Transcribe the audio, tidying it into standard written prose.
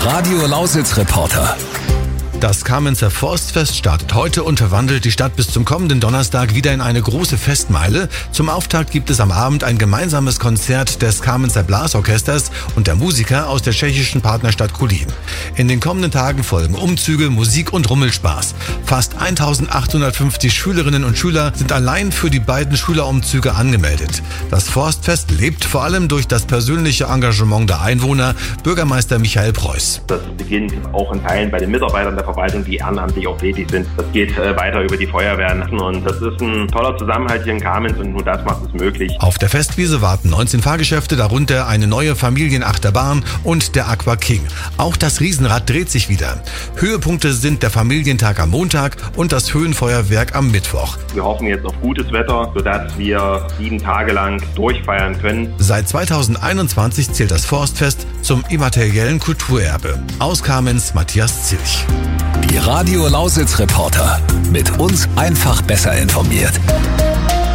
Radio Lausitz Reporter. Das Kamenzer Forstfest startet heute und verwandelt die Stadt bis zum kommenden Donnerstag wieder in eine große Festmeile. Zum Auftakt gibt es am Abend ein gemeinsames Konzert des Kamenzer Blasorchesters und der Musiker aus der tschechischen Partnerstadt Kulín. In den kommenden Tagen folgen Umzüge, Musik und Rummelspaß. Fast 1850 Schülerinnen und Schüler sind allein für die beiden Schülerumzüge angemeldet. Das Forstfest lebt vor allem durch das persönliche Engagement der Einwohner, Bürgermeister Michael Preuß. Das beginnt auch in Teilen bei den Mitarbeitern der Verwaltung, die ehrenamtlich auch tätig sind. Das geht weiter über die Feuerwehren und das ist ein toller Zusammenhalt hier in Kamenz und nur das macht es möglich. Auf der Festwiese warten 19 Fahrgeschäfte, darunter eine neue Familienachterbahn und der Aqua King. Auch das Riesenrad dreht sich wieder. Höhepunkte sind der Familientag am Montag und das Höhenfeuerwerk am Mittwoch. Wir hoffen jetzt auf gutes Wetter, sodass wir 7 Tage lang durchfeiern können. Seit 2021 zählt das Forstfest zum immateriellen Kulturerbe. Aus Kamenz, Matthias Zilch. Die Radio Lausitz Reporter. Mit uns einfach besser informiert.